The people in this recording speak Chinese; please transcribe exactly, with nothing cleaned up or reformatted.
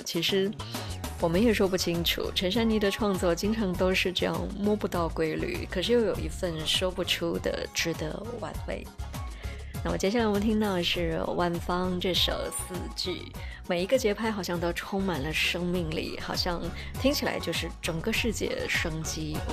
其实我们也说不清楚。陈珊妮的创作经常都是这样摸不到规律，可是又有一份说不出的值得玩味。那么接下来我们听到的是万芳这首四季，每一个节拍好像都充满了生命力，好像听起来就是整个世界生机